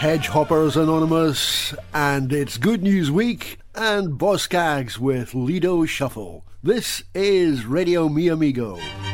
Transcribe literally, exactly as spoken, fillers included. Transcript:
Hedgehoppers Anonymous, and it's Good News Week, and Boss Skaggs with Lido Shuffle. This is Radio Mi Amigo.